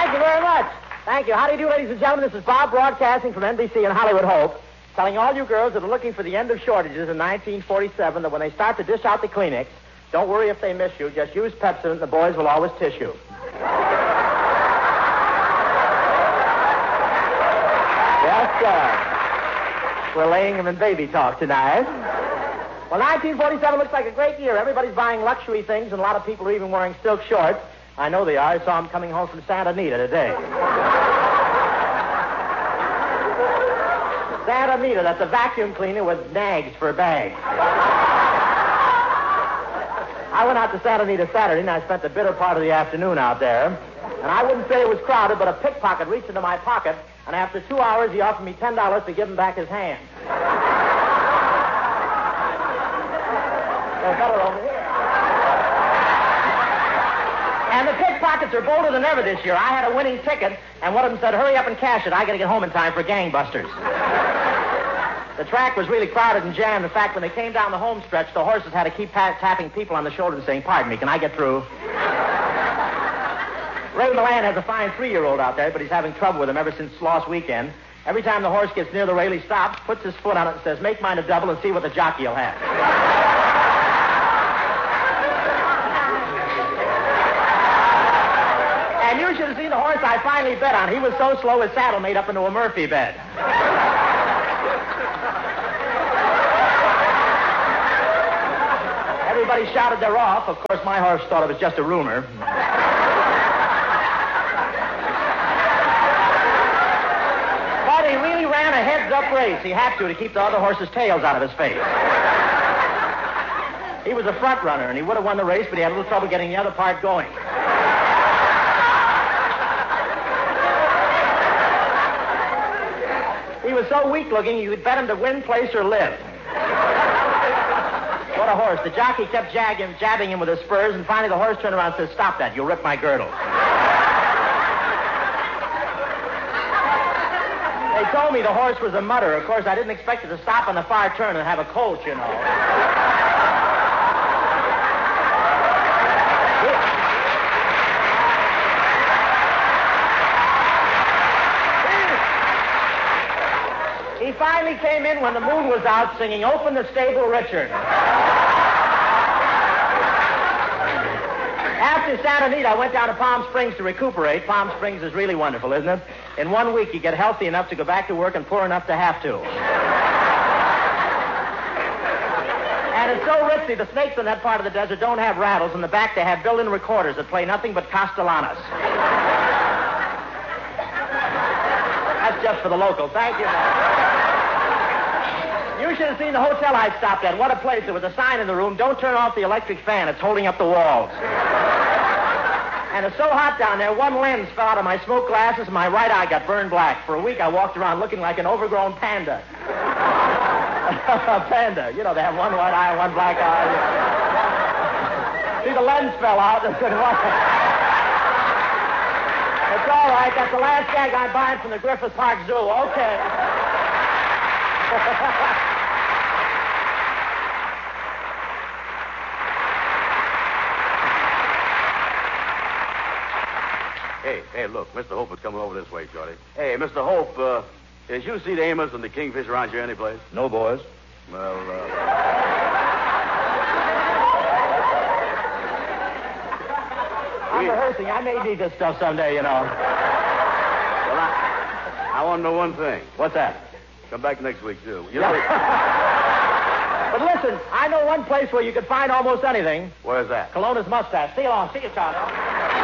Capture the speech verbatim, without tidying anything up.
Thank you very much. Thank you. How do you do, ladies and gentlemen? This is Bob broadcasting from N B C and Hollywood Hope, telling all you girls that are looking for the end of shortages in nineteen forty-seven that when they start to dish out the Kleenex, don't worry if they miss you. Just use Pepsodent and the boys will always tissue. Yes, sir. We're laying them in baby talk tonight. Well, nineteen forty-seven looks like a great year. Everybody's buying luxury things, and a lot of people are even wearing silk shorts. I know they are. I saw them coming home from Santa Anita today. Santa Anita, that's a vacuum cleaner with nags for bags. I went out to Santa Anita Saturday, and I spent the bitter part of the afternoon out there. And I wouldn't say it was crowded, but a pickpocket reached into my pocket, and after two hours, he offered me ten dollars to give him back his hand. They're better over here. And the pickpockets are bolder than ever this year. I had a winning ticket, and one of them said, hurry up and cash it. I got to get home in time for gangbusters. The track was really crowded and jammed. In fact, when they came down the home stretch, the horses had to keep pa- tapping people on the shoulder and saying, pardon me, can I get through? Ray Milland has a fine three-year-old out there, but he's having trouble with him ever since last weekend. Every time the horse gets near the rail, he stops, puts his foot on it, and says, make mine a double and see what the jockey will have. And you should have seen the horse I finally bet on. He was so slow his saddle made up into a Murphy bed. Everybody shouted they're off. Of course, my horse thought it was just a rumor. But he really ran a heads-up race. He had to to keep the other horses' tails out of his face. He was a front runner, and he would have won the race, but he had a little trouble getting the other part going. He was so weak-looking, you could bet him to win, place, or live. What a horse. The jockey kept jagging, jabbing him with his spurs, and finally the horse turned around and said, stop that, you'll rip my girdle. They told me the horse was a mutter. Of course, I didn't expect it to stop on the far turn and have a colt, you know. He finally came in when the moon was out singing, Open the Stable, Richard. After Santa Anita, I went down to Palm Springs to recuperate. Palm Springs is really wonderful, isn't it? In one week, you get healthy enough to go back to work and poor enough to have to. And it's so ritzy, the snakes in that part of the desert don't have rattles. In the back, they have built-in recorders that play nothing but Castellanos. That's just for the locals. Thank you, man. You should have seen the hotel I stopped at. What a place. There was a sign in the room, don't turn off the electric fan. It's holding up the walls. And it's so hot down there, one lens fell out of my smoke glasses and my right eye got burned black. For a week, I walked around looking like an overgrown panda. Panda. You know, they have one white eye and one black eye. See, the lens fell out. It's all right. That's the last gag I'm buying from the Griffith Park Zoo. Okay. Hey, hey, look, Mister Hope is coming over this way, Shorty. Hey, Mister Hope, uh, did you see the Amos and the Kingfish around here anyplace? No, boys. Well, uh... I'm rehearsing. I may need this stuff someday, you know. Well, I, I want to know one thing. What's that? Come back next week, too. You know... But listen, I know one place where you can find almost anything. Where's that? Colonna's Mustache. See you along. See you, Charlie.